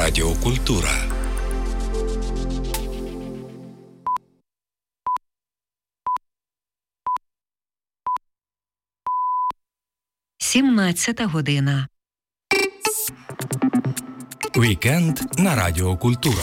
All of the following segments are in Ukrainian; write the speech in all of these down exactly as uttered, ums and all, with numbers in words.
Радіо Культура. сімнадцята година. Вікенд на Радіо Культура.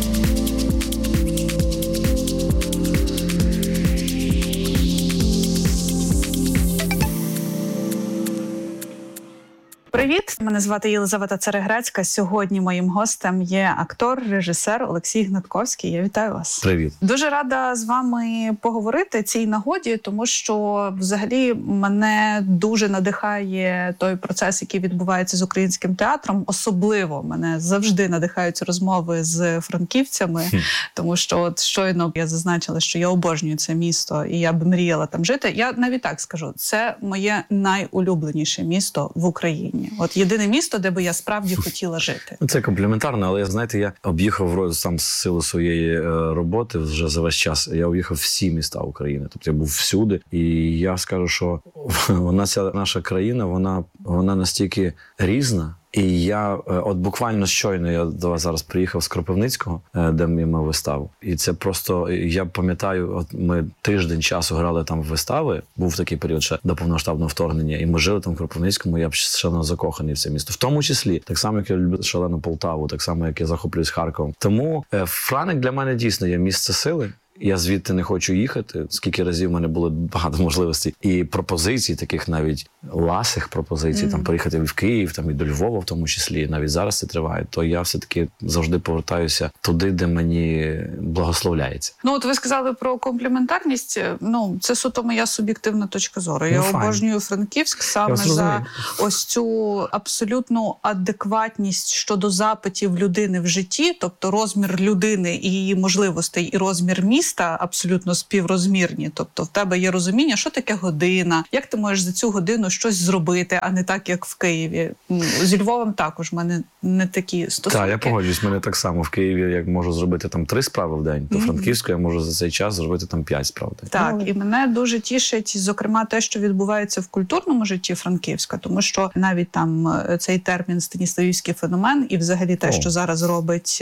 Привіт, мене звати Єлизавета Церегрецька. Сьогодні моїм гостем є актор, режисер Олексій Гнатковський. Я вітаю вас. Привіт. Дуже рада з вами поговорити цій нагоді, тому що взагалі мене дуже надихає той процес, який відбувається з українським театром. Особливо мене завжди надихаються розмови з франківцями, хм. тому що от щойно я зазначила, що я обожнюю це місто і я б мріяла там жити. Я навіть так скажу, це моє найулюбленіше місто в Україні. От єдине місто, де би я справді хотіла жити. Це компліментарно, але, знаєте, я об'їхав сам з силу своєї роботи вже за весь час. Я об'їхав всі міста України. Тобто я був всюди. І я скажу, що вона, ця наша країна, вона, вона настільки різна. І я от буквально щойно, я до вас зараз приїхав з Кропивницького, де ми мав виставу. І це просто, я пам'ятаю, от ми тиждень часу грали там в вистави, був такий період ще до повноштабного вторгнення, і ми жили там в Кропивницькому, я шалено закоханий в це місто. В тому числі, так само, як я люблю шалену Полтаву, так само, як я захоплююсь Харковом. Тому Франик для мене дійсно є місце сили. Я звідти не хочу їхати, скільки разів в мене було багато можливостей і пропозицій, таких навіть ласих пропозицій, mm. там поїхати в Київ, там і до Львова в тому числі, навіть зараз це триває, то я все-таки завжди повертаюся туди, де мені благословляється. Ну, от ви сказали про компліментарність, ну, це суто моя суб'єктивна точка зору. Ну, я файн. обожнюю Франківськ саме за ось цю абсолютну адекватність щодо запитів людини в житті, тобто розмір людини і її можливостей, і розмір міста абсолютно співрозмірні. Тобто в тебе є розуміння, що таке година, як ти можеш за цю годину щось зробити, а не так, як в Києві. Зі Львовом також в мене не такі стосунки. Так, я погоджуюсь, в мене так само. В Києві я можу зробити там три справи в день, то mm-hmm. Франківську я можу за цей час зробити там п'ять справ. Так, ну, і мене дуже тішить, зокрема, те, що відбувається в культурному житті Франківська, тому що навіть там цей термін «станіславівський феномен» і взагалі те, О. що зараз робить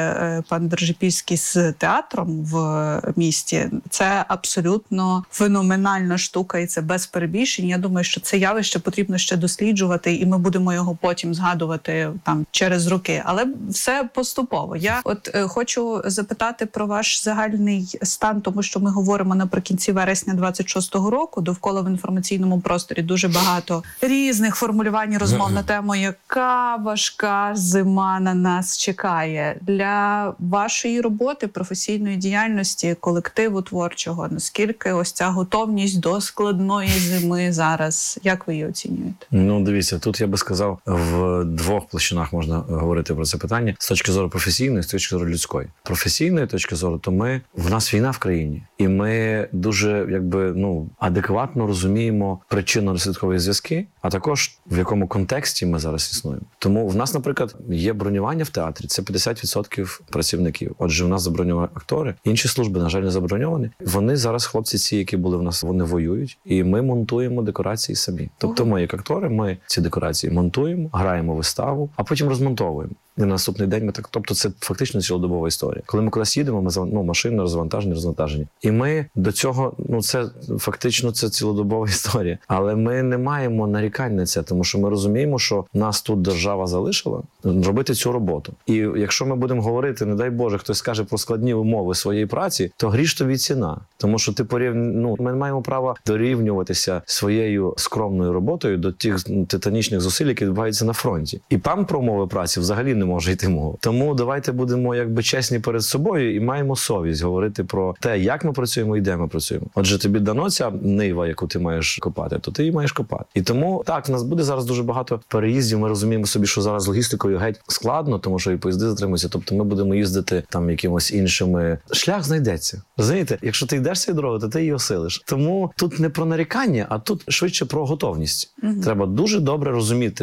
пан Держипільський з театром в місті, це абсолютно феноменальна штука, і це без перебільшень. Я думаю, що це явище потрібно ще досліджувати, і ми будемо його потім згадувати там через роки. Але все поступово. Я от е, хочу запитати про ваш загальний стан, тому що ми говоримо наприкінці вересня двадцять шостого року. Довкола в інформаційному просторі дуже багато різних формулювань і розмов на тему, яка важка зима на нас чекає. Для вашої роботи, професійної діяльності, колективу творчого, наскільки ось ця готовність до складної зими зараз, як ви її оцінюєте? Ну, дивіться, тут я би сказав, в двох площинах можна говорити про це питання. З точки зору професійної, з точки зору людської. Професійної точки зору, то ми, в нас війна в країні. І ми дуже, якби, ну, адекватно розуміємо причинно-наслідкові зв'язки, а також в якому контексті ми зараз існуємо. Тому в нас, наприклад, є бронювання в театрі, це п'ятдесят відсотків працівників. Отже, у нас заброньовані актори, інші служби, на жаль, не заброньовані. Вони зараз, хлопці ці, які були в нас, вони воюють, і ми монтуємо декорації самі. Тобто ми, як актори, ми ці декорації монтуємо, граємо виставу, а потім розмонтовуємо. І на наступний день ми так, тобто це фактично цілодобова історія. Коли ми кудись їдемо, ми ну, машини розвантажені, розвантажені. І ми до цього, ну це фактично це цілодобова історія. Але ми не маємо нарікань на це, тому що ми розуміємо, що нас тут держава залишила робити цю роботу. І якщо ми будемо говорити, не дай Боже, хтось скаже про складні умови своєї праці, то гріш тобі ціна. Тому що ти порівнює, ну, ми не маємо права дорівнюватися своєю скромною роботою до тих титанічних зусиль, які відбуваються на фронті. І там про умови праці взагалі не може йти мова. Тому давайте будемо якби чесні перед собою і маємо совість говорити про те, як ми працюємо і де ми працюємо. Отже, тобі дано ця нива, яку ти маєш копати, то ти її маєш копати. І тому, так, в нас буде зараз дуже багато переїздів. Ми розуміємо собі, що зараз логістикою геть складно, тому що і поїзди затримуються. Тобто ми будемо їздити там якимось іншими. Шлях знайдеться. Розумієте? Якщо ти йдеш цією дорогою, то ти її осилиш. Тому тут не про нарікання, а тут швидше про готовність. Угу. Треба дуже добре розуміти,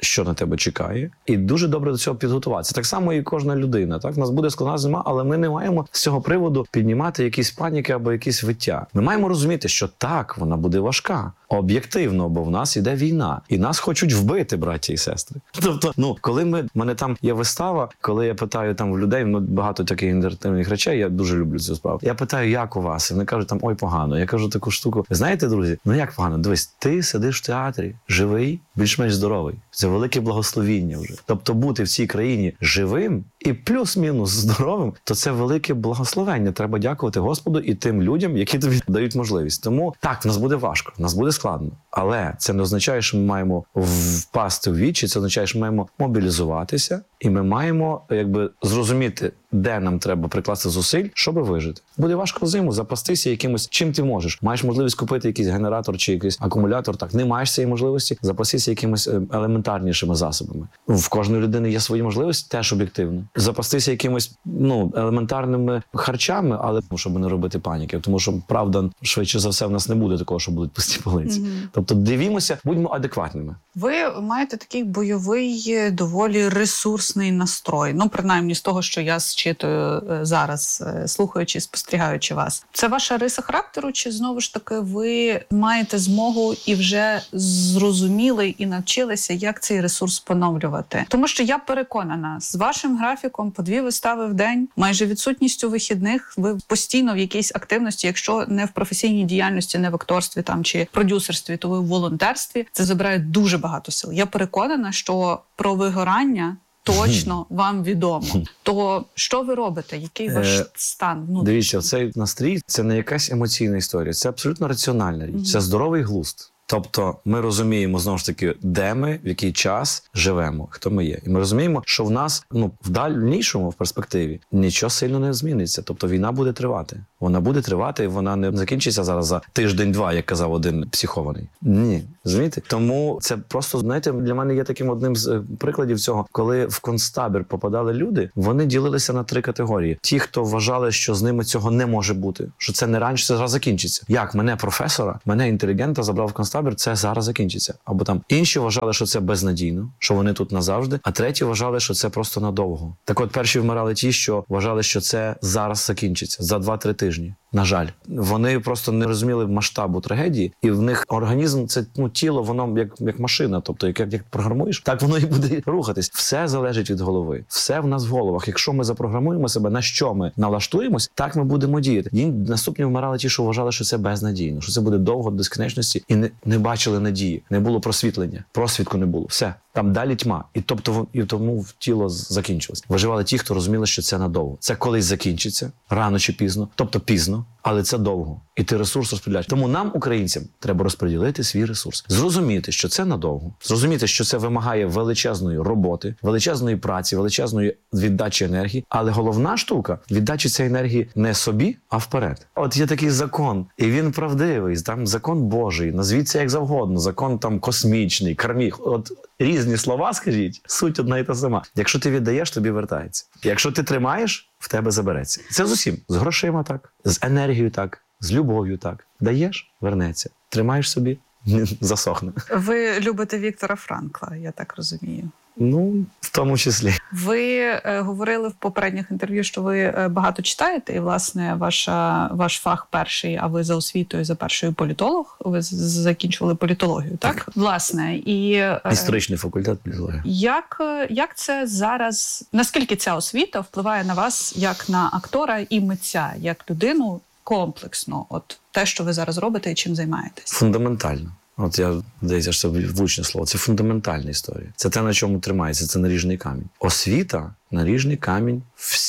що на тебе чекає, і дуже добре до цього підготуватися. Так само і кожна людина. Так, у нас буде складна зима, але ми не маємо з цього приводу піднімати якісь паніки або якісь виття. Ми маємо розуміти, що так, вона буде важка. Об'єктивно, бо в нас іде війна. І нас хочуть вбити, браття і сестри. Тобто, ну, коли ми, в мене там є вистава, коли я питаю там в людей, ну, багато таких інтерактивних речей, я дуже люблю цю справу. Я питаю, як у вас? І вони кажуть, там, ой, погано. Я кажу таку штуку. Знаєте, друзі, ну як погано? Дивись, ти сидиш в театрі, живий, більш-менш здоровий. Це велике благословіння вже. Тобто бути в цій країні живим і плюс-мінус здоровим, то це велике благословення. Треба дякувати Господу і тим людям, які тобі дають можливість. Тому так, в нас буде важко, в нас буде складно. Але це не означає, що ми маємо впасти в вічі, це означає, що ми маємо мобілізуватися, і ми маємо якби зрозуміти, де нам треба прикласти зусиль, щоб вижити. Буде важко зиму запастися якимось, чим ти можеш. Маєш можливість купити якийсь генератор чи якийсь акумулятор, так, не маєш цієї можливості, запастися якимось елементарнішими засобами. В кожної людини є свої можливості, теж об'єктивно. Запастися якимось, ну, елементарними харчами, але щоб не робити паніки, тому що, правда, швидше за все, в нас не буде такого, що будуть пусті полиці. Mm-hmm. Тобто дивімося, будьмо адекватними. Ви маєте такий бойовий, доволі ресурсний настрой. Ну, принаймні, з того, що я зчитую зараз, слухаючи, спостерігаючи вас. Це ваша риса характеру, чи знову ж таки ви маєте змогу і вже зрозуміли і навчилися, як цей ресурс поновлювати? Тому що я переконана, з вашим графіком по дві вистави в день, майже відсутністю вихідних, ви постійно в якійсь активності, якщо не в професійній діяльності, не в акторстві там чи продюсерстві, то ви в волонтерстві. Це забирає дуже багато сил. Я переконана, що про вигорання точно вам відомо. То що ви робите? Який ваш е, стан? Ну, дивіться, цей настрій – це не якась емоційна історія, це абсолютно раціональна річ, mm-hmm. це здоровий глузд. Тобто ми розуміємо, знову ж таки, де ми, в який час живемо, хто ми є. І ми розуміємо, що в нас, ну, в дальнішому, в перспективі, нічого сильно не зміниться. Тобто війна буде тривати. Вона буде тривати, і вона не закінчиться зараз за тиждень-два, як казав один психований. Ні, розумієте? Тому це просто, знаєте, для мене є таким одним з прикладів цього, коли в концтабір попадали люди, вони ділилися на три категорії. Ті, хто вважали, що з ними цього не може бути, що це не раніше, це зараз закінчиться. Як мене, професора, мене інтелігента забрав в концтабір, це зараз закінчиться. Або там інші вважали, що це безнадійно, що вони тут назавжди, а треті вважали, що це просто надовго. Так от перші вмирали ті, що вважали, що це зараз закінчиться, за два-три тижні. На жаль, вони просто не розуміли масштабу трагедії, і в них організм, це, ну, тіло, воно як, як машина, тобто як, як програмуєш, так воно і буде рухатись. Все залежить від голови, все в нас в головах. Якщо ми запрограмуємо себе, на що ми налаштуємось, так ми будемо діяти. І наступні вмирали ті, що вважали, що це безнадійно, що це буде довго, до безкінечності, і не, не бачили надії, не було просвітлення, просвітку не було, все. Там далі тьма. І тобто і тому тіло закінчилось. Виживали ті, хто розуміли, що це надовго. Це колись закінчиться, рано чи пізно, тобто пізно, але це довго. І ти ресурс розподіляєш. Тому нам, українцям, треба розподілити свій ресурс. Зрозуміти, що це надовго. Зрозуміти, що це вимагає величезної роботи, величезної праці, величезної віддачі енергії. Але головна штука – віддачі цієї енергії не собі, а вперед. От є такий закон, і він правдивий. Там закон Божий, назвіть це як завгодно. Закон там космічний, кармік. От різні слова, скажіть, суть одна і та сама. Якщо ти віддаєш, тобі вертається. Якщо ти тримаєш, в тебе забереться. Це з усім. З грошима так, з енергією так, з любов'ю так. Даєш – вернеться. Тримаєш собі – засохне. Ви любите Віктора Франкла, я так розумію. Ну, в тому числі. Ви е, говорили в попередніх інтерв'ю, що ви е, багато читаєте, і, власне, ваша, ваш фах перший, а ви за освітою, за першою політолог, ви з- закінчували політологію, так? так? Власне, і... Е, Історичний факультет політології. Як, як це зараз, наскільки ця освіта впливає на вас як на актора і митця, як людину комплексно, от те, що ви зараз робите і чим займаєтесь? Фундаментально. От я, здається, що це влучне слово. Це фундаментальна історія. Це те, на чому тримається, це наріжний камінь. Освіта – наріжний камінь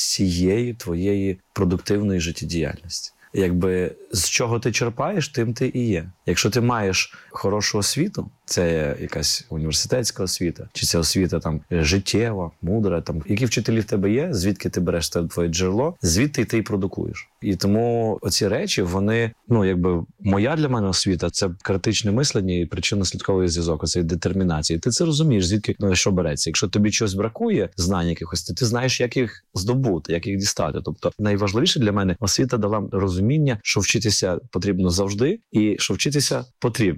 всієї твоєї продуктивної життєдіяльності. Якби з чого ти черпаєш, тим ти і є. Якщо ти маєш хорошу освіту, це якась університетська освіта, чи це освіта там життєва, мудра, там які вчителі в тебе є, звідки ти береш твоє джерело, звідти ти й продукуєш. І тому оці речі, вони, ну якби моя для мене освіта це критичне мислення і причинно-слідковий зв'язок, оцеї детермінації. Ти це розумієш, звідки, ну, що береться. Якщо тобі чогось бракує, знань якихось, то ти знаєш, як їх здобути, як їх дістати. Тобто найважливіше для мене освіта дала розуміння, що вчитися потрібно завжди і що вчитися потрібно.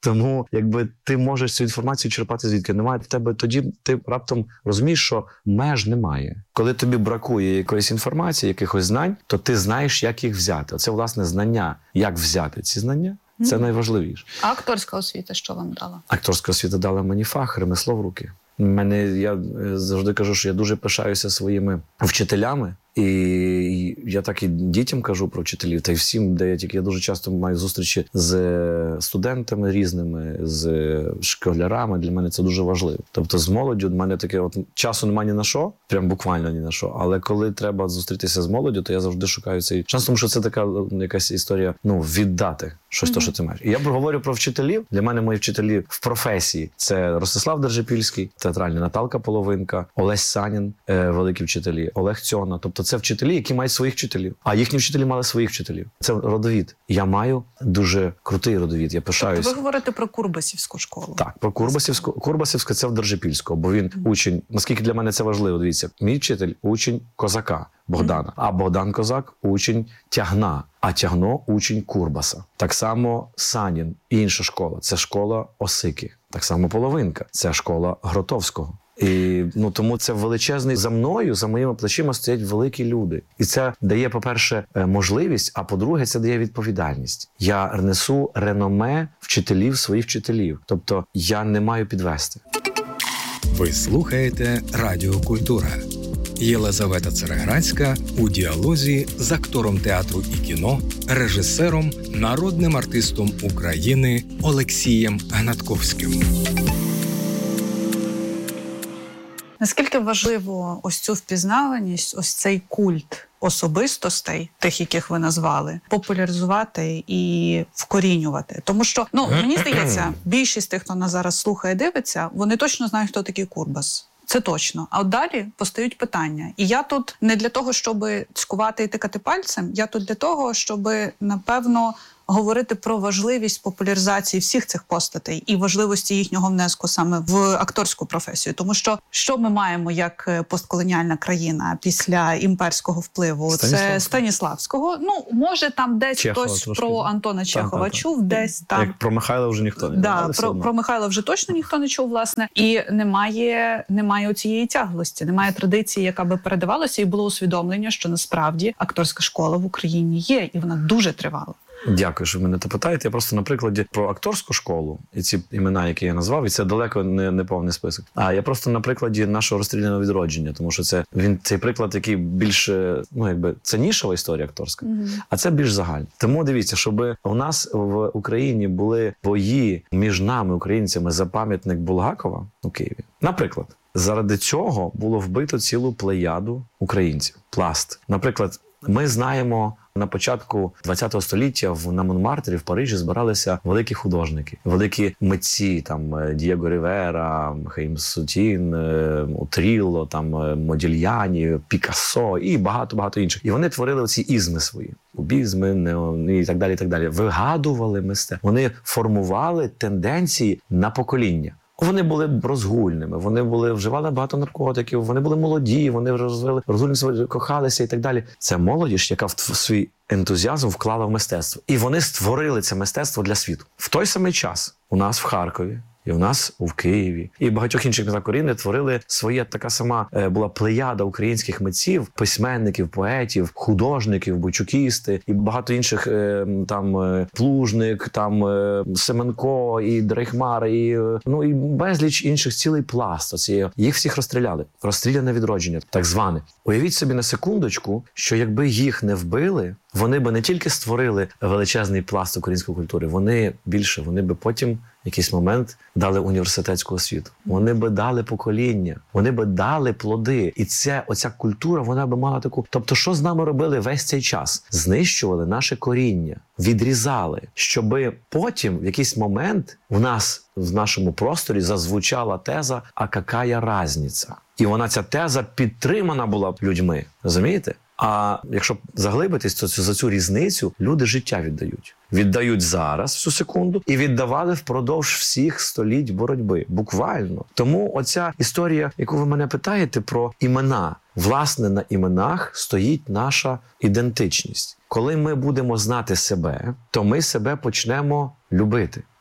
Тому, якби ти можеш цю інформацію черпати звідки немає, в тебе тоді ти раптом розумієш, що меж немає. Коли тобі бракує якоїсь інформації, якихось знань, то ти знаєш, як їх взяти. Оце, власне, знання, як взяти ці знання. Це mm-hmm. найважливіше. А акторська освіта що вам дала? Акторська освіта дала мені фах, ремесло в руки. Мене, я завжди кажу, що я дуже пишаюся своїми вчителями. І я так і дітям кажу про вчителів, та й всім, де я тільки я дуже часто маю зустрічі з студентами різними, з школярами. Для мене це дуже важливо. Тобто з молоддю в мене таке от часу немає ні на що, прям буквально ні на що. Але коли треба зустрітися з молоддю, то я завжди шукаю цей шанс, тому що це така якась історія, ну, віддати щось, mm-hmm. то, що ти маєш. І я говорю про вчителів. Для мене мої вчителі в професії – це Ростислав Держипільський, театральний, Наталка Половинка, Олесь Санін, е, великі вчителі, Олег Цьона. Тобто це вчителі, які мають своїх вчителів. А їхні вчителі мали своїх вчителів. Це родовід. Я маю дуже крутий родовід. Я пишаюся. Тобто ви говорите про Курбасівську школу? Так, про Курбасівську. Курбасівська – це в Держипільського, бо він mm. учень. Наскільки для мене це важливо, дивіться. Мій вчитель – учень Козака Богдана. Mm. А Богдан Козак – учень Тягна. А Тягно – учень Курбаса. Так само Санін, інша школа – це школа Осики. Так само Половинка – це школа Гротовського. І, ну, тому це величезний, за мною, за моїми плечима стоять великі люди. І це дає, по-перше, можливість, а по-друге, це дає відповідальність. Я несу реноме вчителів, своїх вчителів. Тобто я не маю підвести. Ви слухаєте Радіо Культура. Єлизавета Цереградська у діалозі з актором театру і кіно, режисером, народним артистом України Олексієм Гнатковським. Наскільки важливо ось цю впізнаваність, ось цей культ особистостей, тих, яких ви назвали, популяризувати і вкорінювати? Тому що, ну, мені здається, більшість тих, хто нас зараз слухає, дивиться, вони точно знають, хто такий Курбас. Це точно. А от далі постають питання. І я тут не для того, щоб цькувати і тикати пальцем, я тут для того, щоб, напевно, говорити про важливість популяризації всіх цих постатей і важливості їхнього внеску саме в акторську професію. Тому що, що ми маємо як постколоніальна країна після імперського впливу? Це Станіславського. Ну, може, там десь Чехова, хтось трошки. про Антона Чехова так, так, чув, так. десь там. Як про Михайла вже ніхто не да, про, про Михайла вже точно ніхто не чув, власне. І немає, немає цієї тяглості, немає традиції, яка би передавалася, і було усвідомлення, що насправді акторська школа в Україні є, і вона дуже тривала. Дякую, що ви мене це питаєте. Я просто на прикладі про акторську школу, і ці імена, які я назвав, і це далеко не, не повний список. А я просто на прикладі нашого розстріляного відродження, тому що це він цей приклад, який більше, ну якби це нішова історія акторська, mm-hmm. а це більш загальна. Тому дивіться, щоб у нас в Україні були бої між нами, українцями, за пам'ятник Булгакова у Києві. Наприклад, заради цього було вбито цілу плеяду українців. Пласт. Наприклад, ми знаємо, на початку ХХ століття в на Монмартрі в Парижі збиралися великі художники, великі митці, там Дієго Рівера, Хаїм Сутін, Утрілло, там Модільяні, Пікассо і багато-багато інших. І вони творили оці ізми свої. Кубізми, неон, і так далі, і так далі. Вигадували мистецтво. Вони формували тенденції на покоління. Вони були розгульними, вони були вживали багато наркотиків, вони були молоді, вони розвили розгульництво, кохалися і так далі. Це молодіж, яка в свій ентузіазм вклала в мистецтво. І вони створили це мистецтво для світу. В той самий час у нас в Харкові, і у нас у Києві, і в багатьох інших містах України творили своє, така сама була плеяда українських митців, письменників, поетів, художників, бучукісти, і багато інших, там, Плужник, там, Семенко, і Дрейхмар, і, ну, і безліч інших, цілий пласт. Оцієї. Їх всіх розстріляли. Розстріляне відродження, так зване. Уявіть собі на секундочку, що якби їх не вбили, вони би не тільки створили величезний пласт української культури, вони більше, вони би потім в якийсь момент дали університетську освіту. Вони би дали покоління, вони би дали плоди. І ця, оця культура, вона би мала таку... Тобто, що з нами робили весь цей час? Знищували наше коріння, відрізали, щоби потім в якийсь момент в нас, в нашому просторі зазвучала теза «А какая разниця?» І вона, ця теза, підтримана була людьми. Розумієте? А якщо заглибитись, то за цю різницю люди життя віддають. Віддають зараз, всю секунду, і віддавали впродовж всіх століть боротьби. Буквально. Тому оця історія, яку ви мене питаєте про імена. Власне, на іменах стоїть наша ідентичність. Коли ми будемо знати себе, то ми себе почнемо любити.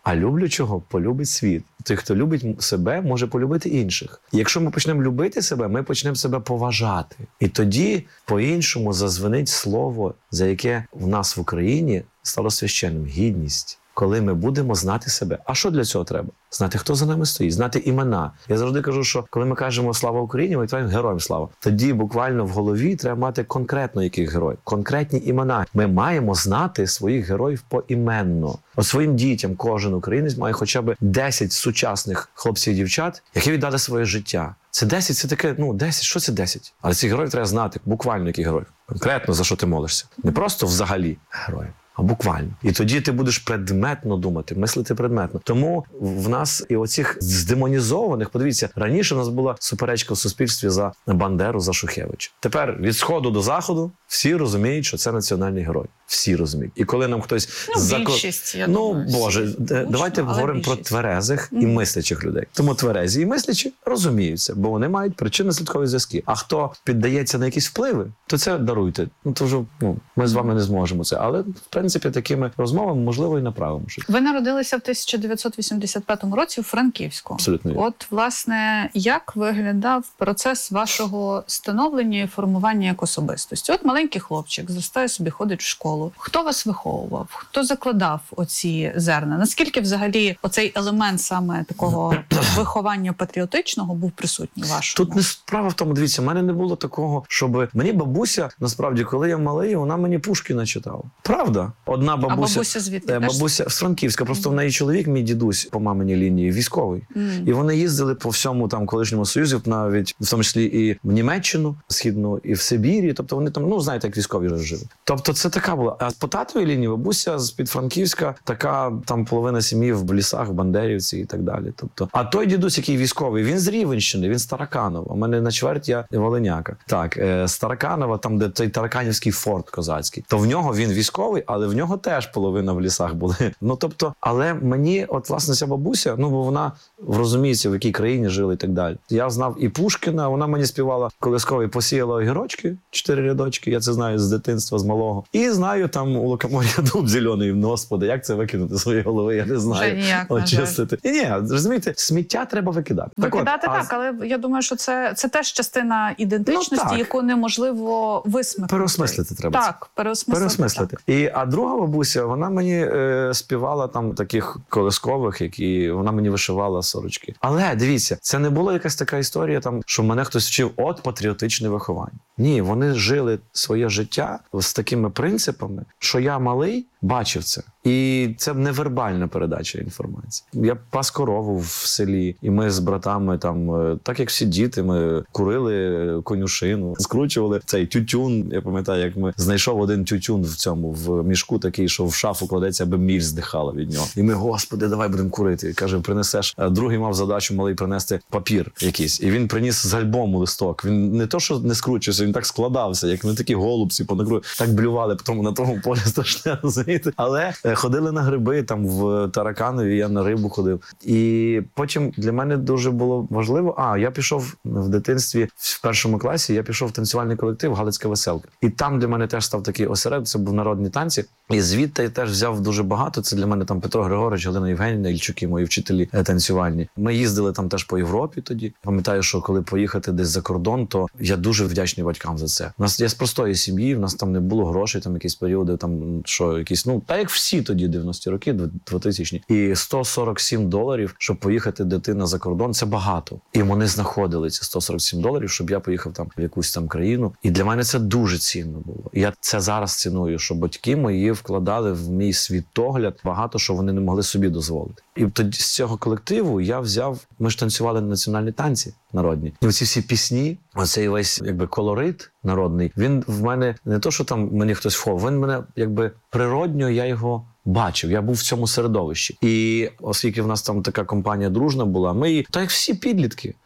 А люблячого полюбить світ. Той, хто любить себе, може полюбити інших. І якщо ми почнемо любити себе, ми почнемо себе поважати. І тоді по-іншому зазвенить слово, за яке в нас в Україні стало священним – гідність. Коли ми будемо знати себе. А що для цього треба? Знати, хто за нами стоїть, знати імена. Я завжди кажу, що коли ми кажемо «Слава Україні», ми кажемо «Героям слава». Тоді буквально в голові треба мати конкретно яких героїв, конкретні імена. Ми маємо знати своїх героїв поіменно. От своїм дітям кожен українець має хоча б десять сучасних хлопців і дівчат, які віддали своє життя. Це десять, це таке, ну десять, що це десять? Але цих героїв треба знати, буквально яких героїв. Конкретно, за що ти молишся. Не просто взагалі героїв. А буквально. І тоді ти будеш предметно думати, мислити предметно. Тому в нас і оцих здемонізованих, подивіться, раніше в нас була суперечка в суспільстві за Бандеру, за Шухевича. Тепер від сходу до заходу всі розуміють, що це національний герой. Всі розуміють. І коли нам хтось... Ну, зако... більшість, я Ну, думаю. Боже, Всі. давайте Гучно, говоримо про більшість. тверезих і Mm. мислячих людей. Тому тверезі і мислячі розуміються, бо вони мають причинно-слідкові зв'язки. А хто піддається на якісь впливи, то це даруйте. Ну, то вже, ну, ми з вами не зможемо це. Але, в принципі, такими розмовами, можливо, і направимо щось. Ви народилися в тисяча дев'ятсот вісімдесят п'ятому році у Франківську. Абсолютно вірно. От, власне, як виглядав процес вашого становлення і формування як особистості? От маленький хлопчик зростає собі, ходить в школу. Хто вас виховував? Хто закладав оці зерна? Наскільки взагалі оцей елемент саме такого виховання патріотичного був присутній в вашому? Тут не справа в тому, дивіться, в мене не було такого, щоб... Мені бабуся, насправді, коли я малий, вона мені Пушкіна читала. Правда. Одна бабуся... А бабуся звідки? Е, Бабуся з Франківська. Просто mm. в неї чоловік, мій дідусь, по маминій лінії, військовий. Mm. І вони їздили по всьому там колишньому Союзі, навіть в тому числі і в Німеччину східну, і в Сибірі. Тобто вони там, ну, знаєте, як військові вже жили. Тобто це така була. А по татовій лінії бабуся з-під Франківська, така там половина сім'ї в лісах, в Бандерівці і так далі. Тобто, а той дідусь, який військовий, він з Рівенщини, він з Тараканова. У мене на чверть я волиняка. Так, е, з Тараканова, там, де той Тараканівський форт козацький. То в нього він військовий, але в нього теж половина в лісах були. Ну, тобто, але мені, от, власне, ця бабуся, ну, бо вона розуміється, в якій країні жили і так далі. Я знав і Пушкіна, вона мені співала колисковий «Посіяла огірочки», чотири рядочки, я це знаю з дитинства, з малого. І знаю там у лукомор'я дуб зелений, Господи, як це викинути з своєї голови, я не знаю. Вже ніяк, очистити. І ні, розумієте, сміття треба викидати. Викидати так, так, а... але я думаю, що це, це теж частина ідентичності, ну, яку неможливо висмикнути. Переосмислити треба. Так, переосмислити. Переосмислити. Так. І, а друга бабуся, вона мені е, співала там таких колискових, які вона мені вишивала сорочки. Але, дивіться, це не була якась така історія, там, що мене хтось вчив от патріотичне виховання. Ні, вони жили своє життя з такими принципами, що я малий бачив це. І це невербальна передача інформації. Я пас корову в селі, і ми з братами там, так як всі діти, ми курили конюшину, скручували цей тютюн. Я пам'ятаю, як ми знайшов один тютюн в цьому, в мішку такий, що в шафу кладеться, аби міль здихала від нього. І ми, Господи, давай будемо курити. І каже, принесеш. Другий мав задачу малий принести папір якийсь. І він приніс з альбому листок. Він не то, що не скручився, він так складався, як не такі голубці понакру. Так блювали потім на тому полі страшне, розумієте? Але ходили на гриби, там в Тараканові, я на рибу ходив. І потім для мене дуже було важливо, а, я пішов в дитинстві, в першому класі, я пішов в танцювальний колектив «Галицька веселка». І там для мене теж став такий осередок, це був народні танці. І звідти я теж взяв дуже багато, це для мене там Петро Григорович, Галина Євгенівна, Ільчуки, мої вчителі танцювальні. Ми їздили там теж по Європі тоді. Пам'ятаю, що коли поїхати десь за кордон, то я дуже вдячний батькам за це. У нас, я з простої сім'ї, в нас там не було грошей, там якісь періоди, там, що якісь, ну, та як всі тоді, дев'яності роки, двотисячні. І сто сорок сім доларів, щоб поїхати дитина за кордон, це багато. І вони знаходили ці сто сорок сім доларів, щоб я поїхав там в якусь там країну. І для мене це дуже цінно було. Я це зараз ціную, що батьки мої вкладали в мій світогляд багато, що вони не могли собі дозволити. І тоді з цього колективу я взяв, ми ж танцювали національні танці народні. І оці всі пісні, оцей весь якби колорит народний, він в мене не то, що там мені хтось вхов, він мене якби природньо, я його бачив, я був в цьому середовищі. І оскільки в нас там така компанія дружна була, ми, так як всі підлітки,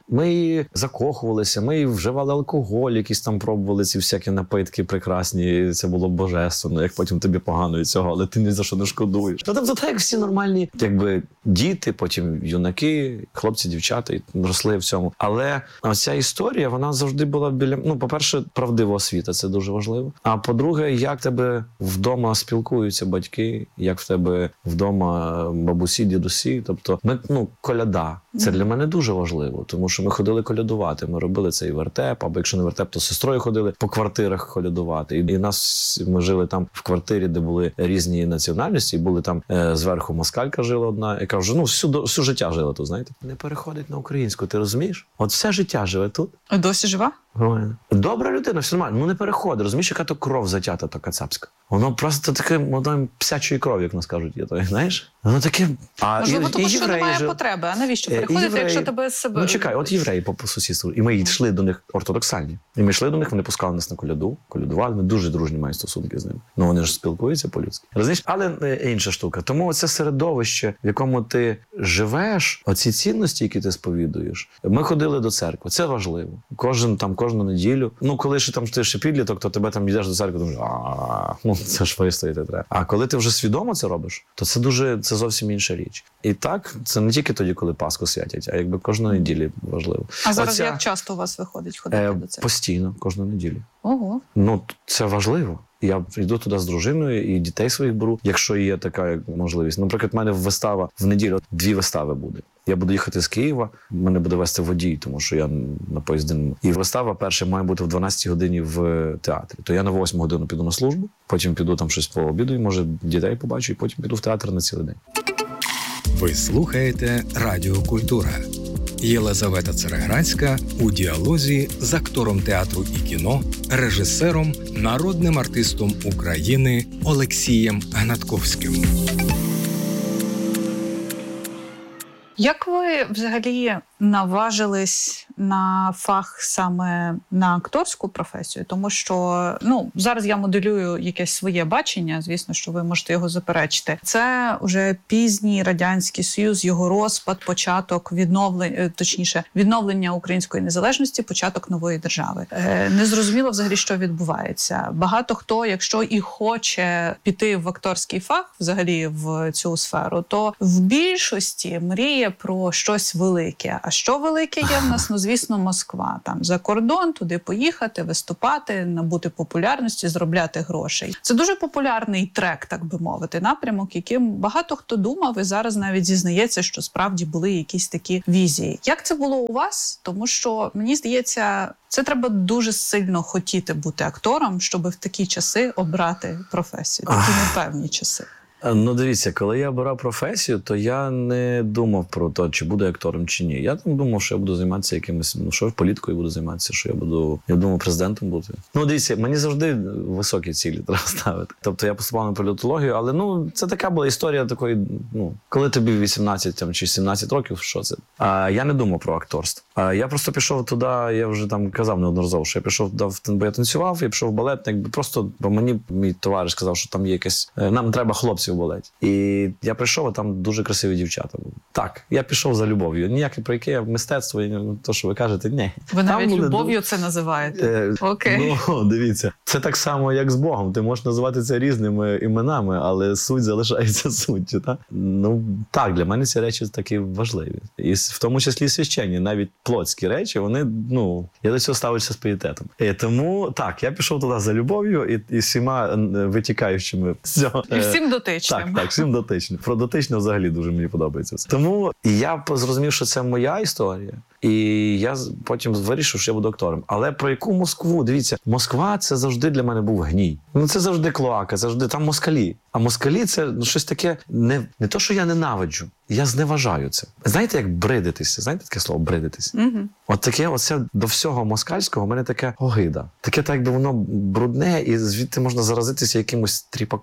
Ми і закохувалися, ми і вживали алкоголь, якісь там пробували ці всякі напитки прекрасні, і це було божественно, як потім тобі погано від цього, але ти ні за що не шкодуєш. Ну, тобто, так як всі нормальні, якби діти, потім юнаки, хлопці, дівчата, і росли в цьому. Але ця історія, вона завжди була біля, ну, по-перше, правдива освіта, це дуже важливо. А по-друге, як тебе вдома спілкуються батьки, як в тебе вдома бабусі, дідусі. Тобто, ми, ну, коляда. Це для мене дуже важливо, тому що ми ходили колядувати, ми робили цей вертеп, або якщо не вертеп, то з сестрою ходили по квартирах колядувати. І, і нас, ми жили там в квартирі, де були різні національності, і були там е, зверху москалька жила одна, яка вже, ну, всю, всю життя жила тут, знаєте. Не переходить на українську, ти розумієш? От все життя живе тут. Досі жива? Добра людина, все нормально. Ну не переходить, розумієш, яка то кров затята, то кацапська. Воно просто таке, воно псячої крові, як нас кажуть, є то, знаєш? Воно таке... А, можливо, і, тому і що немає жив... потреби. А навіщо переходити, євреї... якщо тебе з себе... Ну чекай, от євреї по, по сусідству. І ми йшли до них ортодоксальні. І ми йшли до них, вони пускали нас на коляду, колядували, ми дуже дружні маємо стосунки з ними. Ну вони ж спілкуються по-людськи. Розумієш? Але е, інша штука. Тому це середовище, в якому ти живеш, оці цінності, які ти сповідуєш. Ми ходили до церкви, це важливо. Кожен там, кожну неділю. Ну коли ще там ти ще підліток, то тебе там йдеш до церкви, думаєш, а ну це ж вистояти треба. А коли ти вже свідомо це робиш, то це дуже, це зовсім інша річ. І так, це не тільки тоді, коли Пасху святять, а якби кожної неділі важливо. А зараз Оця... як часто у вас виходить ходити е, до церкви? Постійно, кожну неділю. Ого. Ну, це важливо. Я йду туди з дружиною і дітей своїх беру, якщо є така можливість. Наприклад, в мене вистава в неділю, дві вистави буде. Я буду їхати з Києва, мене буде вести водій, тому що я на поїзді не можу. І вистава перша має бути в дванадцятій годині в театрі. То я на восьму годину піду на службу, потім піду там щось пообідаю, може дітей побачу, і потім піду в театр на цілий день. Ви слухаєте Радіо Культура. Єлизавета Цереградська у діалозі з актором театру і кіно, режисером, народним артистом України Олексієм Гнатковським. Як ви взагалі наважились на фах саме на акторську професію? Тому що, ну, зараз я моделюю якесь своє бачення, звісно, що ви можете його заперечити. Це вже пізній Радянський Союз, його розпад, початок відновлення, точніше, відновлення української незалежності, початок нової держави. Е, незрозуміло взагалі, що відбувається. Багато хто, якщо і хоче піти в акторський фах, взагалі в цю сферу, то в більшості мріє про щось велике. А що велике є в нас? Ну, звісно, Москва. Там за кордон, туди поїхати, виступати, набути популярності, заробляти грошей. Це дуже популярний трек, так би мовити, напрямок, яким багато хто думав і зараз навіть зізнається, що справді були якісь такі візії. Як це було у вас? Тому що, мені здається, це треба дуже сильно хотіти бути актором, щоб в такі часи обрати професію. Такі непевні часи. Ну, дивіться, коли я обирав професію, то я не думав про те, чи буду актором, чи ні. Я там думав, що я буду займатися якимось, ну, що я в політикою буду займатися, що я буду, я думав, президентом бути. Ну, дивіться, мені завжди високі цілі треба ставити. Тобто я поступав на політологію, але, ну, це така була історія такої, ну, коли тобі вісімнадцять там, чи сімнадцять років, що це? А, я не думав про акторство. А, я просто пішов туди, я вже там казав неодноразово, що я пішов туди, бо я танцював, я пішов в балет, якби просто, бо мені мій товариш сказав, що там є якесь, нам треба хлопців болеть. І я прийшов, а там дуже красиві дівчата були. Так, я пішов за любов'ю. Ніяке про яке мистецтво, то, що ви кажете, ні. Ви навіть були... любов'ю це називаєте? Е, Окей. Ну, дивіться, це так само, як з Богом. Ти можеш називати це різними іменами, але суть залишається суттю. Так? Ну, так, для мене ці речі такі важливі. І в тому числі священні, навіть плотські речі, вони, ну, я до цього ставлюся з пієтетом. І тому, так, я пішов туди за любов'ю і, і всіма витікаючими з цього. І всім дотичним. Так, так, всім дотичним. Про дотичне взагалі дуже мені подобається. Тому я зрозумів, що це моя історія. І я потім вирішив, що я буду актором. Але про яку Москву? Дивіться, Москва – це завжди для мене був гній. Ну, це завжди клоака, завжди там москалі. А москалі – це ну, щось таке, не, не то, що я ненавиджу, я зневажаю це. Знаєте, як бридитися? Знаєте таке слово бридитися? Угу. От таке, оце до всього москальського в мене таке огида. Таке, так би воно брудне, і звідти можна заразитися якимось тріпаком.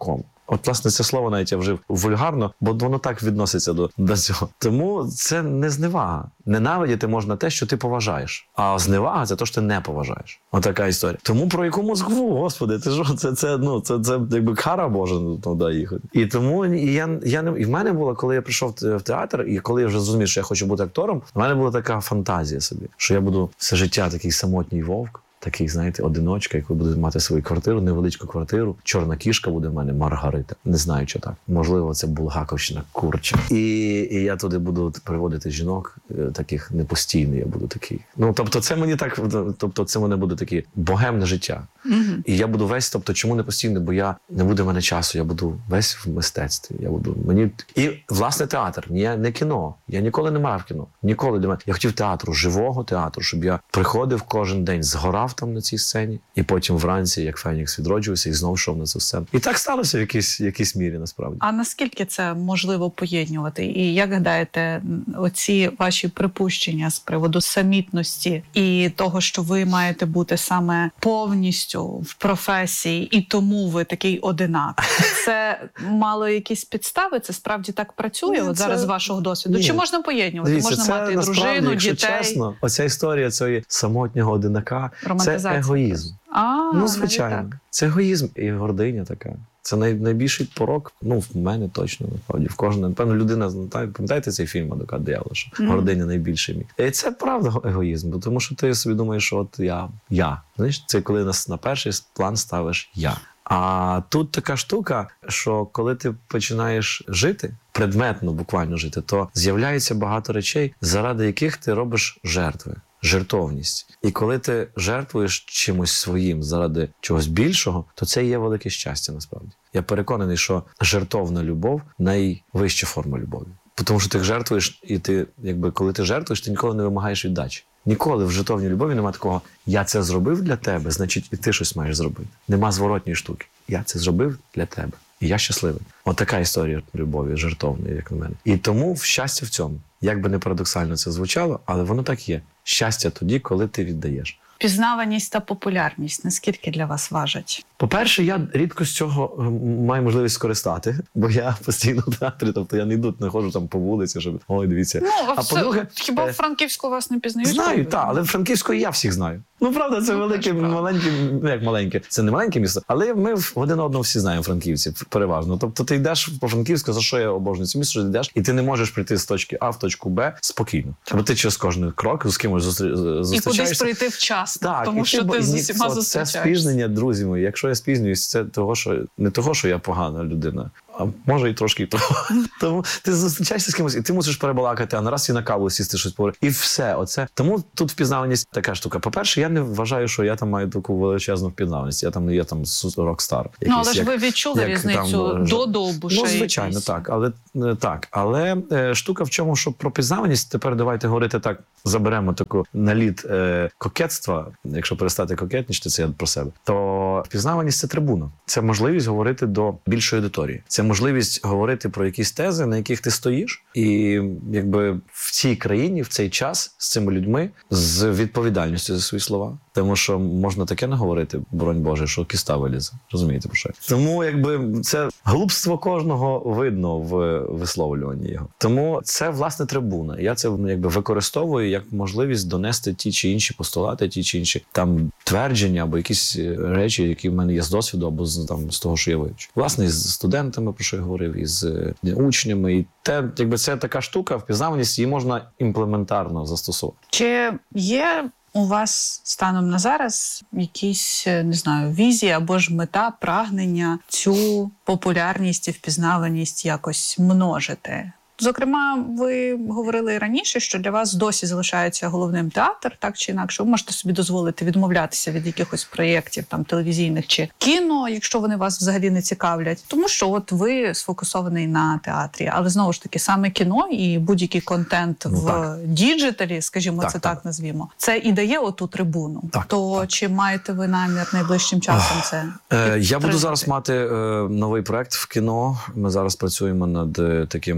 От, власне, це слово навіть я вжив вульгарно, бо воно так відноситься до, до цього. Тому це не зневага. Ненавидіти можна те, що ти поважаєш. А зневага – це те, що ти не поважаєш. Отака історія. Тому про яку Москву, господи, ти що, це, це, ну, це, це якби кара Божа туди їхати. І тому і я, я не, і в мене було, коли я прийшов в театр, і коли я вже зрозумів, що я хочу бути актором, в мене була така фантазія собі, що я буду все життя такий самотній вовк, такий, знаєте, одиночка, який буде мати свою квартиру, невеличку квартиру. Чорна кішка буде в мене, Маргарита. Не знаю, що так. Можливо, це Булгаковщина, Курча. І, і я туди буду приводити жінок, таких непостійних, я буду такий. Ну, тобто, це мені так, тобто, це мене буде таке богемне життя. Mm-hmm. І я буду весь, тобто, чому не постійно? Бо я, не буде в мене часу, я буду весь в мистецтві. Я буду, мені... І, власне, театр, не, не кіно. Я ніколи не мав кіно. Ніколи для мене. Я хотів театру, живого театру, щоб я приходив кожен день, згорав там на цій сцені, і потім вранці, як Фенікс, відроджувався і знов йшов на цю сцену. І так сталося в якійсь, якійсь мірі, насправді. А наскільки це можливо поєднувати? І як гадаєте, оці ваші припущення з приводу самітності і того, що ви маєте бути саме повністю в професії, і тому ви такий одинак, це мало якісь підстави? Це справді так працює? Ні, от зараз з вашого досвіду? Ні. Чи можна поєднувати? Дивіться, можна це, мати дружину, якщо дітей? чесно, оця історія цієї самотнього одинака – це егоїзм. А, ну, звичайно. Це егоїзм і гординя така. Це най, найбільший порок, ну, в мене точно, насправді, в кожного. Напевно, людина, пам'ятаєте цей фільм «Адвокат диявола», що mm-hmm. гординя найбільший мій. І це правда егоїзм, тому що ти собі думаєш, що от я, я. Знаєш, це коли нас на перший план ставиш я. А тут така штука, що коли ти починаєш жити, предметно буквально жити, то з'являється багато речей, заради яких ти робиш жертви. Жертовність. І коли ти жертвуєш чимось своїм заради чогось більшого, то це є велике щастя, насправді. Я переконаний, що жертовна любов – найвища форма любові. Тому що ти жертвуєш, і ти, якби, коли ти жертвуєш, ти ніколи не вимагаєш віддачі. Ніколи в жертовній любові немає такого «я це зробив для тебе, значить і ти щось маєш зробити». Нема зворотньої штуки. Я це зробив для тебе, і я щасливий. От така історія любові, жертовної, як на мене. І тому щастя в цьому. Як би не парадоксально це звучало, але воно так є. Щастя тоді, коли ти віддаєш. Пізнаваність та популярність, наскільки для вас важать? По-перше, я рідко з цього маю можливість скористати, бо я постійно в театрі, тобто я не йду, не ходжу там по вулиці, щоб, ой, дивіться. Ну, а, а все, по-друге, хіба в Франківську вас не пізнають? Знаю, так, але в Франківську я всіх знаю. Ну, правда, це ну, велике, маленьке, ну, як маленьке, це не маленьке місто, але ми один одного всі знаємо франківці, переважно. Тобто ти йдеш по Франківську, за що я обожнюю це місто, що ти йдеш, і ти не можеш прийти з точки А в точку Б спокійно. Бо ти через кожен крок з кимось зустрічаєшся. І кудись прийти вчасно, так, тому що ти, ти з усіма зустрічаєшся. Це спізнення, друзі мої. Якщо я спізнююсь, це того, що не того, що я погана людина, а може і трошки і того. Тому ти зустрічаєшся з кимось, і ти мусиш перебалакати, а нараз і на каву сісти щось поговорити. І все оце. Тому тут впізнаваність така штука. По-перше, я не вважаю, що я там маю таку величезну впізнаваність. Я там не є там рок-стар. Ну, але ж ви відчули різницю там, до Довбуша. Ну, звичайно, якісь. так. Але, так. Але е, штука в чому, що про пізнаваність, тепер давайте говорити так, заберемо таку наліт е, кокетства, якщо перестати кокетничати, це я про себе, то впізнаваність – це трибуна. Це можливість говорити до більшої аудиторії. Це можливість говорити про якісь тези, на яких ти стоїш, і якби в цій країні, в цей час з цими людьми з відповідальністю за свої слова. Тому що можна таке не говорити, боронь Боже, що кіста вилізе. Розумієте, про що? Тому якби це глупство кожного видно в висловлюванні його. Тому це, власне, трибуна. Я це якби використовую як можливість донести ті чи інші постулати, ті чи інші там твердження або якісь речі, які в мене є з досвіду або з, там, з того, що я вивчу. Власне, із студентами, про що я говорив, із учнями. І те, якби це така штука, впізнаваність, її можна імплементарно застосовувати. Чи є у вас станом на зараз якісь, не знаю, візії або ж мета, прагнення цю популярність і впізнаваність якось множити? Зокрема, ви говорили і раніше, що для вас досі залишається головним театр, так чи інакше. Ви можете собі дозволити відмовлятися від якихось проєктів там телевізійних чи кіно, якщо вони вас взагалі не цікавлять. Тому що от ви сфокусований на театрі. Але знову ж таки, саме кіно і будь-який контент ну, в так. діджиталі, скажімо, так, це так, так назвімо, це і дає оту трибуну. Так, То так. чи маєте ви намір найближчим часом це? Е, я буду зараз мати е, новий проєкт в кіно. Ми зараз працюємо над е, такими...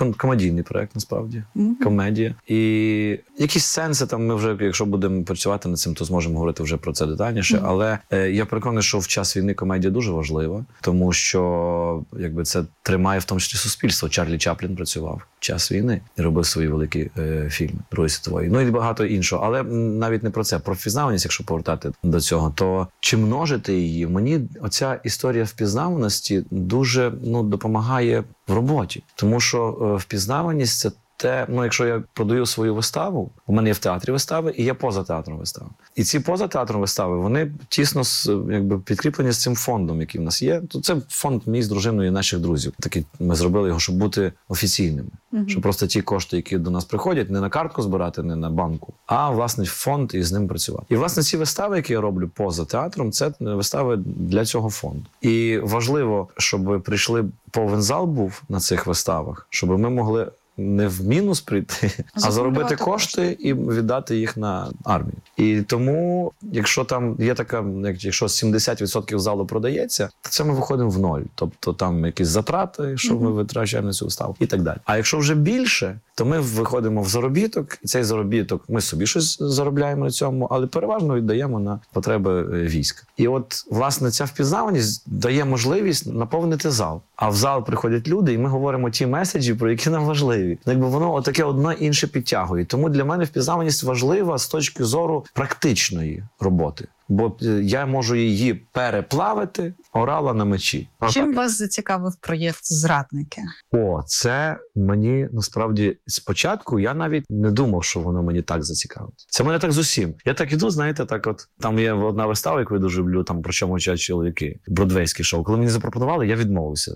ком- комедійний проект, насправді. Mm-hmm. Комедія. І якісь сенси там ми вже, якщо будемо працювати над цим, то зможемо говорити вже про це детальніше. Mm-hmm. Але е, я переконаний, що в час війни комедія дуже важлива, тому що якби це тримає в тому числі суспільство. Чарлі Чаплін працював в час війни і робив свої великі е, фільми Другої світової. Ну і багато іншого. Але навіть не про це. Про впізнаваність, якщо повертати до цього, то чи множити її? Мені оця історія впізнаваності дуже ну, допомагає в роботі. Тому що е, впізнаваність – це те, ну, якщо я продаю свою виставу, у мене є в театрі вистави і є поза театром вистави. І ці поза театром вистави, вони тісно якби, підкріплені з цим фондом, який в нас є. То це фонд мій з дружиною і наших друзів. Такий, ми зробили його, щоб бути офіційними. Mm-hmm. Щоб просто ті кошти, які до нас приходять, не на картку збирати, не на банку, а, власне, фонд і з ним працювати. І, власне, ці вистави, які я роблю поза театром, це вистави для цього фонду. І важливо, щоб прийшли повен зал був на цих виставах, щоб ми могли не в мінус прийти, а заробити кошти і віддати їх на армію. І тому, якщо там є така, якщо сімдесят відсотків залу продається, то це ми виходимо в ноль. Тобто там якісь затрати, що mm-hmm. ми витрачаємо на цю виставу і так далі. А якщо вже більше, то ми виходимо в заробіток, і цей заробіток, ми собі щось заробляємо на цьому, але переважно віддаємо на потреби війська. І от, власне, ця впізнаваність дає можливість наповнити зал. А в зал приходять люди, і ми говоримо ті меседжі, про які нам важливі. Якби воно отаке одне інше підтягує. Тому для мене впізнаваність важлива з точки зору практичної роботи. Бо я можу її переплавити орала на мечі. Чим вас зацікавив проєкт «Зрадники»? О, це мені, насправді, спочатку я навіть не думав, що воно мені так зацікавить. Це мене так з усім. Я так іду, знаєте, так от, там є одна вистава, яку я дуже люблю, там «Про чому вчать чоловіки», бродвейське шоу. Коли мені запропонували, я відмовився.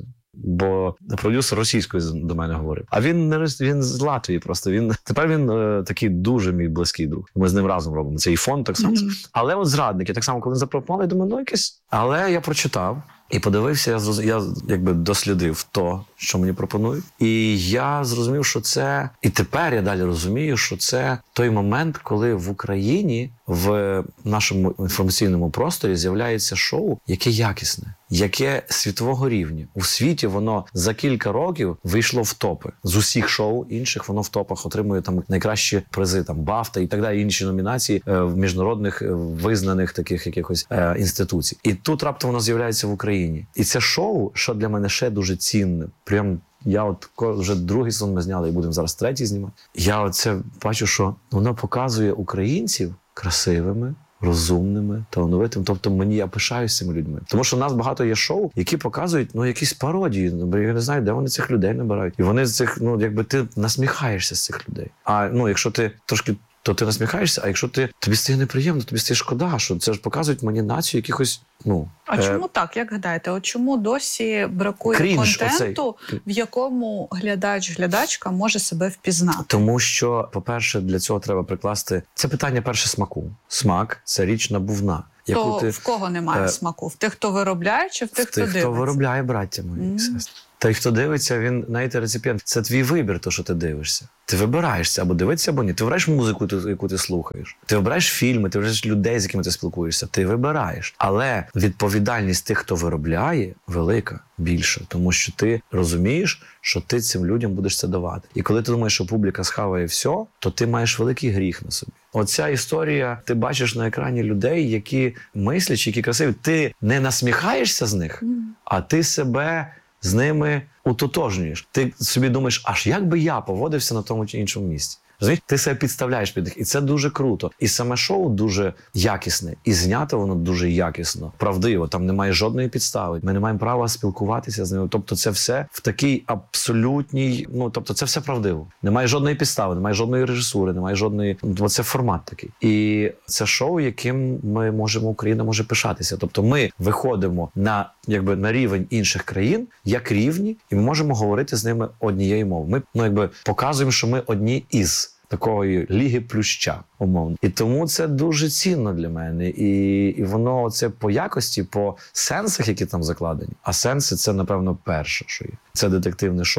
Бо продюсер російською до мене говорив. А він не він з Латвії просто. Він тепер він е, такий дуже мій близький друг. Ми з ним разом робимо. Це і фонд так само. Mm-hmm. Але от «Зрадники», так само, коли запропонували, я думаю, ну якесь. Але я прочитав і подивився, я, зроз... я якби дослідив то, що мені пропонують. І я зрозумів, що це... І тепер я далі розумію, що це той момент, коли в Україні, в нашому інформаційному просторі з'являється шоу, яке якісне, яке світового рівня. У світі воно за кілька років вийшло в топи. З усіх шоу інших воно в топах отримує там найкращі призи, там Бафта і так далі, інші номінації е, в міжнародних е, визнаних таких якихось е, інституцій. І тут раптом воно з'являється в Україні. І це шоу, що для мене ще дуже цінне. Прям я от вже другий сезон ми зняли і будемо зараз третій знімати. Я оце бачу, що воно показує українців красивими, розумними, талановитими. Тобто мені, я пишаюся цими людьми. Тому що в нас багато є шоу, які показують, ну, якісь пародії. Я не знаю, де вони цих людей набирають. І вони з цих, ну, якби ти насміхаєшся з цих людей. А, ну, якщо ти трошки, то ти насміхаєшся, а якщо ти, тобі стає неприємно, тобі стає шкода, що це ж показують мені націю якихось, ну... А е... чому так, як гадаєте? От чому досі бракує Крінж, контенту, оцей. в якому глядач-глядачка може себе впізнати? Тому що, по-перше, для цього треба прикласти... Це питання перше смаку. Смак – це річ набувна. То ти... в кого немає е... смаку? В тих, хто виробляє, чи в тих, в хто тих, дивиться? хто виробляє, браття мої, mm. сестри. Той, хто дивиться, він, знаєте, реципієнт. Це твій вибір, то, що ти дивишся. Ти вибираєшся або дивитися, або ні. Ти вибираєш музику, яку ти слухаєш. Ти вибираєш фільми, ти вибираєш людей, з якими ти спілкуєшся. Ти вибираєш. Але відповідальність тих, хто виробляє, велика, більша. Тому що ти розумієш, що ти цим людям будеш це давати. І коли ти думаєш, що публіка схаває все, то ти маєш великий гріх на собі. Оця історія, ти бачиш на екрані людей, які мислять, які красиві. Ти не насміхаєшся з них, а ти себе з ними утотожнюєш. Ти собі думаєш, аж як би я поводився на тому чи іншому місці. Розумієш? Ти себе підставляєш під них. І це дуже круто. І саме шоу дуже якісне. І знято воно дуже якісно. Правдиво. Там немає жодної підстави. Ми не маємо права спілкуватися з ними. Тобто це все в такій абсолютній... Ну, тобто це все правдиво. Немає жодної підстави, немає жодної режисури, немає жодної... Оце формат такий. І це шоу, яким ми можемо, Україна може пишатися. Тобто ми виходимо на, якби, на рівень інших країн, як рівні, і ми можемо говорити з ними однією мовою. Ми, ну, якби, показуємо, що ми одні із такої ліги плюща, умовно. І тому це дуже цінно для мене. І, і воно це по якості, по сенсах, які там закладені. А сенси – це, напевно, перше, що є. Це детективне шоу,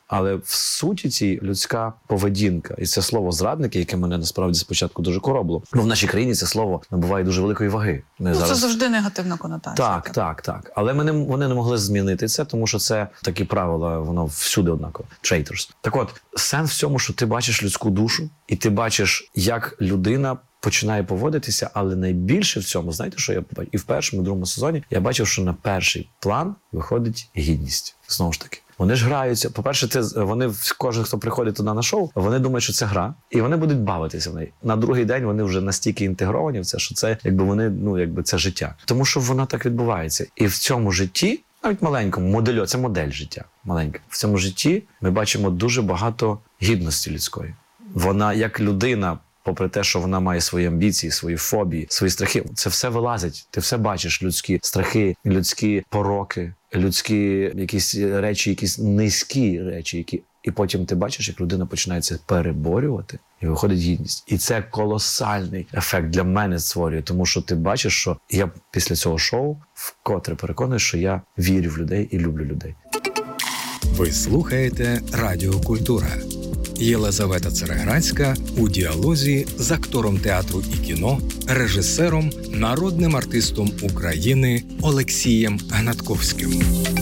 Але в суті цій людська поведінка. І це слово «зрадники», яке мене насправді спочатку дуже коробило. Ну, в нашій країні це слово набуває дуже великої ваги. Ми ну, зараз... Це завжди негативна конотація. Так, так, так, так. Але ми не, вони не могли змінити це, тому що це такі правила, воно всюди однаково. Traitors. Так от, сенс в цьому, що ти бачиш людську душу, і ти бачиш, як людина починає поводитися, але найбільше в цьому, знаєте, що я побачив? І в першому, і в другому сезоні я бачив, що на перший план виходить гідність. Знову ж таки. Вони ж граються. По-перше, це вони, кожен, хто приходить туди на шоу, вони думають, що це гра, і вони будуть бавитися в неї. На другий день вони вже настільки інтегровані в це, що це, якби вони, ну, якби це життя. Тому що воно так відбувається. І в цьому житті, навіть маленькому, моделю, це модель життя, маленька. В цьому житті ми бачимо дуже багато гідності людської. Вона, як людина, попри те, що вона має свої амбіції, свої фобії, свої страхи, це все вилазить. Ти все бачиш, людські страхи, людські пороки, людські якісь речі, якісь низькі речі, які... І потім ти бачиш, як людина починає це переборювати, і виходить гідність. І це колосальний ефект для мене створює, тому що ти бачиш, що я після цього шоу вкотре переконую, що я вірю в людей і люблю людей. Ви слухаєте Радіо Культура. Єлизавета Цереградська у діалозі з актором театру і кіно, режисером, народним артистом України Олексієм Гнатковським.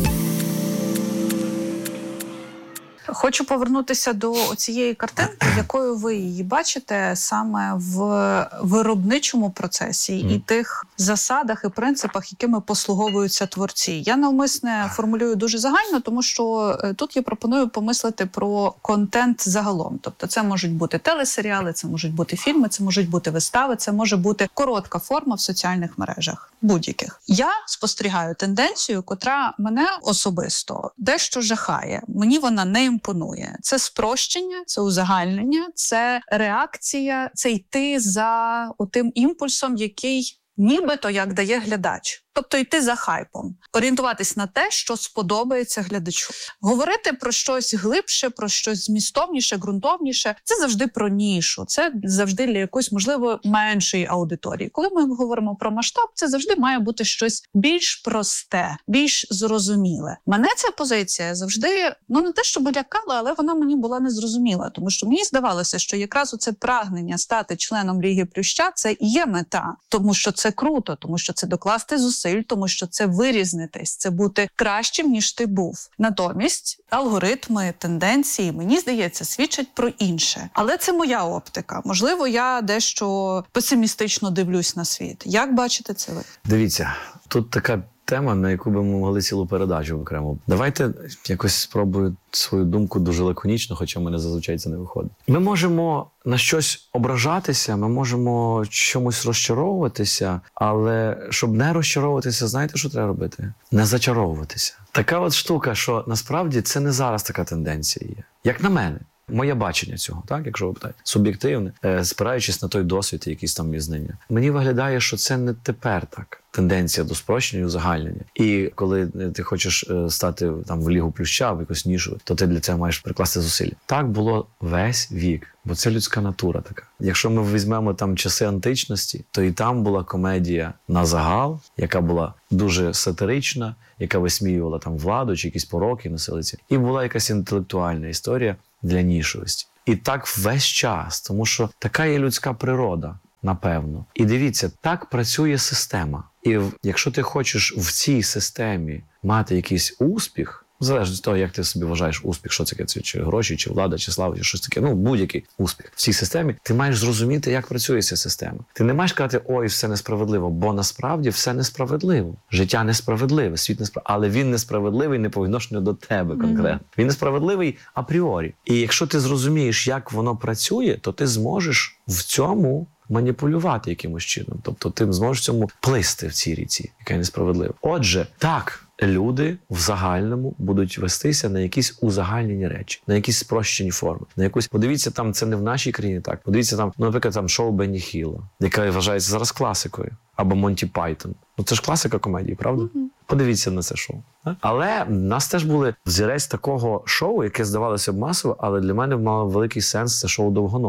Хочу повернутися до цієї картинки, якою ви її бачите саме в виробничому процесі mm. і тих засадах і принципах, якими послуговуються творці. Я навмисне формулюю дуже загально, тому що тут я пропоную помислити про контент загалом. Тобто це можуть бути телесеріали, це можуть бути фільми, це можуть бути вистави, це може бути коротка форма в соціальних мережах, будь-яких. Я спостерігаю тенденцію, котра мене особисто дещо жахає. Мені вона не імпонує. Це спрощення, це узагальнення, це реакція, це йти за отим імпульсом, який нібито як дає глядач. Тобто йти за хайпом, орієнтуватись на те, що сподобається глядачу. Говорити про щось глибше, про щось змістовніше, ґрунтовніше – це завжди про нішу, це завжди для якоїсь, можливо, меншої аудиторії. Коли ми говоримо про масштаб, це завжди має бути щось більш просте, більш зрозуміле. Мене ця позиція завжди, ну не те, щоб лякала, але вона мені була незрозуміла, тому що мені здавалося, що якраз оце прагнення стати членом Ліги Плюща – це і є мета, тому що це круто, тому що це докласти зусиль, тому що це вирізнитись, це бути кращим, ніж ти був. Натомість алгоритми, тенденції, мені здається, свідчать про інше. Але це моя оптика. Можливо, я дещо песимістично дивлюсь на світ. Як бачите це ви? Дивіться, тут така тема, на яку би ми могли цілу передачу окремо. Давайте якось спробую свою думку дуже лаконічно, хоча в мене зазвичай це не виходить. Ми можемо на щось ображатися, ми можемо чомусь розчаровуватися, але щоб не розчаровуватися, знаєте, що треба робити? Не зачаровуватися. Така от штука, що насправді це не зараз така тенденція є. Як на мене. Моє бачення цього, так, якщо ви питаєте, суб'єктивне, спираючись на той досвід і якісь там знання. Мені виглядає, що це не тепер так. Тенденція до спрощення і узагальнення. І коли ти хочеш стати там в Лігу Плюща, в якусь нішу, то ти для цього маєш прикласти зусилля. Так було весь вік, бо це людська натура така. Якщо ми візьмемо там часи античності, то і там була комедія на загал, яка була дуже сатирична, яка висміювала там владу чи якісь пороки, насилиці. І була якась інтелектуальна історія для нішовості. І так весь час, тому що така є людська природа, напевно. І дивіться, так працює система. І якщо ти хочеш в цій системі мати якийсь успіх, залежно від того, як ти собі вважаєш успіх, що це таке, чи гроші, чи влада, чи слава, чи щось таке, ну будь-який успіх в цій системі, ти маєш зрозуміти, як працює ця система. Ти не маєш казати, ой, все несправедливо, бо насправді все несправедливо. Життя несправедливе, світ несправедливий, але він несправедливий не по відношенню до тебе конкретно. Mm-hmm. Він несправедливий апріорі. І якщо ти зрозумієш, як воно працює, то ти зможеш в цьому маніпулювати якимось чином. Тобто ти зможеш в цьому плисти в цій ріці, яка несправедлива. Отже, так, люди в загальному будуть вестися на якісь узагальнені речі, на якісь спрощені форми. На якусь, подивіться, там це не в нашій країні так. Подивіться там, ну, наприклад, там шоу Бенні Хілла, яка вважається зараз класикою, або Монті Пайтон. Ну це ж класика комедії, правда? Mm-hmm. Подивіться на це шоу. Так? Але в нас теж були взірець такого шоу, яке здавалося б масово, але для мене мало великий сенс, це шоу «Довгоносики».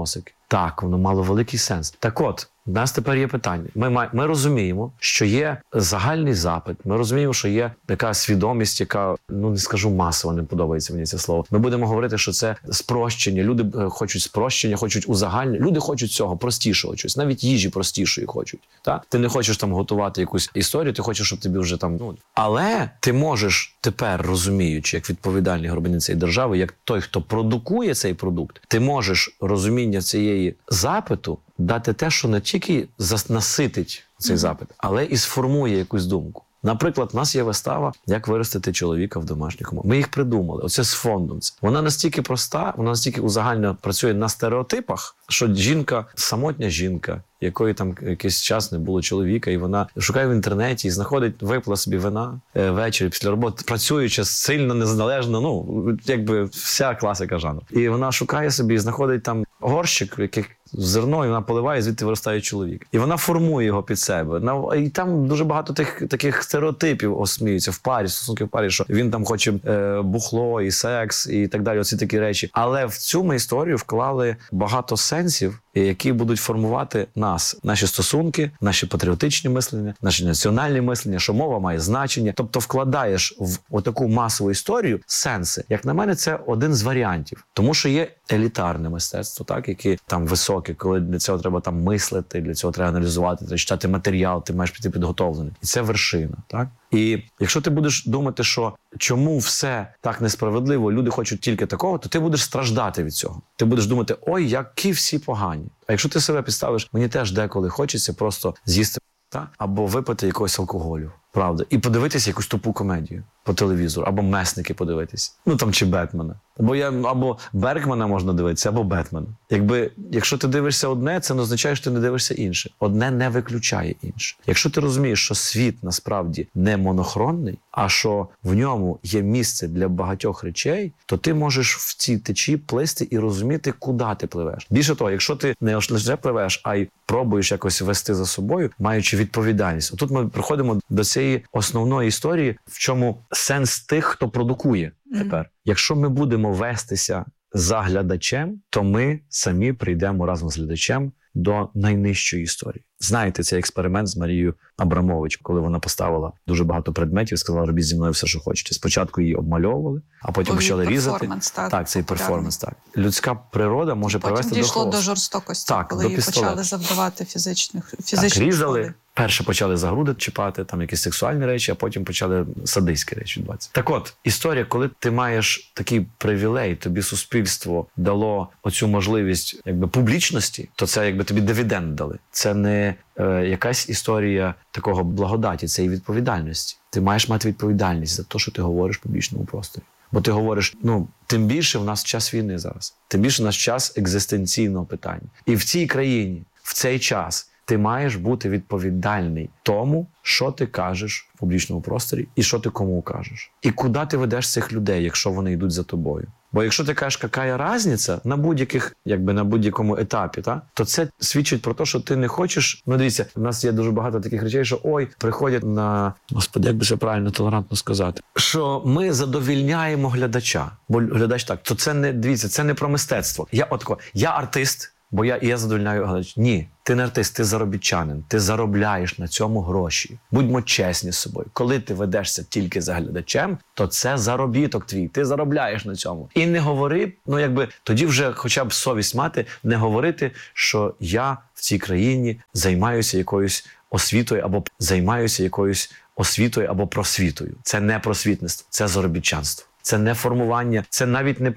Так, воно мало великий сенс. Так от, у нас тепер є питання. Ми, май, ми розуміємо, що є загальний запит, ми розуміємо, що є така свідомість, яка, ну не скажу масово, не подобається мені це слово. Ми будемо говорити, що це спрощення. Люди хочуть спрощення, хочуть узагальнення. Люди хочуть цього, простішого чогось. Навіть їжі простішої хочуть. Так? Ти не хочеш там готувати якусь історію, ти хочеш, щоб тобі вже там... Ну. Але ти можеш тепер, розуміючи, як відповідальний громадянин цієї держави, як той, хто продукує цей продукт, ти можеш розуміння цієї запиту дати те, що не тільки наситить цей mm-hmm. запит, але і сформує якусь думку. Наприклад, у нас є вистава «Як виростити чоловіка в домашніх умовах». Ми їх придумали. Оце з фондом. Вона настільки проста, вона настільки узагально працює на стереотипах, що жінка, самотня жінка, якої там якийсь час не було чоловіка, і вона шукає в інтернеті і знаходить, випила собі вина е, ввечері після роботи, працюючи сильно, незалежно, ну, якби вся класика жанру. І вона шукає собі і знаходить там горщик, який зерно, і вона поливає, звідти виростає чоловік. І вона формує його під себе. І там дуже багато тих таких стереотипів осміються в парі, стосунки в парі, що він там хоче е, бухло і секс, і так далі, оці такі речі. Але в цю ми історію вклали багато сенсів, які будуть формувати нас, наші стосунки, наші патріотичні мислення, наші національні мислення, що мова має значення. Тобто вкладаєш в отаку масову історію сенси. Як на мене, це один з варіантів. Тому що є елітарне мистецтво, так, яке там високе, коли для цього треба там мислити, для цього треба аналізувати, треба читати матеріал, ти маєш піти підготовлений. І це вершина, так? І якщо ти будеш думати, що чому все так несправедливо, люди хочуть тільки такого, то ти будеш страждати від цього. Ти будеш думати, ой, які всі погані. А якщо ти себе підставиш, мені теж деколи хочеться просто з'їсти та або випити якогось алкоголю, правда, і подивитися якусь тупу комедію по телевізору, або Месники подивитися, ну там чи Бетмена. Або я або Бергмана можна дивитися, або Бетмена. Якби, якщо ти дивишся одне, це не означає, що ти не дивишся інше. Одне не виключає інше. Якщо ти розумієш, що світ насправді не монохронний, а що в ньому є місце для багатьох речей, то ти можеш в цій течії плисти і розуміти, куди ти пливеш. Більше того, якщо ти не лише пливеш, а й пробуєш якось вести за собою, маючи відповідальність. Отут ми приходимо до цієї основної історії, в чому сенс тих, хто продукує тепер. Mm-hmm. Якщо ми будемо вестися за глядачем, то ми самі прийдемо разом з глядачем до найнижчої історії. Знаєте цей експеримент з Марією Абрамович, коли вона поставила дуже багато предметів, сказала, робіть зі мною все, що хочете. Спочатку її обмальовували, а потім Ой, почали різати. Так, так цей перформанс, так. Людська природа може потім привести до дійшло хаосу. до жорстокості, так, коли до її почали завдавати фізичних, фізичних так, різали. шкоди. Перше почали за груди чіпати, там якісь сексуальні речі, а потім почали садистські речі відбуватися. Так от, історія, коли ти маєш такий привілей, тобі суспільство дало оцю можливість якби публічності, то це якби тобі дивіденд дали. Це не е, якась історія такого благодаті, це і відповідальності. Ти маєш мати відповідальність за те, що ти говориш в публічному просторі. Бо ти говориш, ну, тим більше в нас час війни зараз. Тим більше в нас час екзистенційного питання. І в цій країні, в цей час, ти маєш бути відповідальний тому, що ти кажеш в публічному просторі і що ти кому кажеш. І куди ти ведеш цих людей, якщо вони йдуть за тобою. Бо якщо ти кажеш, яка різниця на будь-яких, якби на будь-якому етапі, та, то це свідчить про те, що ти не хочеш. Ну, дивіться, у нас є дуже багато таких речей, що ой, приходять на, господи, як би це правильно, толерантно сказати, що ми задовільняємо глядача. Бо глядач так, то це не, дивіться, це не про мистецтво. Я отко, я артист, бо я, я задовольняю глядача. Ні, ти не артист, ти заробітчанин, ти заробляєш на цьому гроші. Будьмо чесні з собою. Коли ти ведешся тільки за глядачем, то це заробіток твій, ти заробляєш на цьому. І не говори, ну якби, тоді вже хоча б совість мати, не говорити, що я в цій країні займаюся якоюсь освітою або займаюся якоюсь освітою або просвітою. Це не просвітництво, це заробітчанство. Це не формування, це навіть не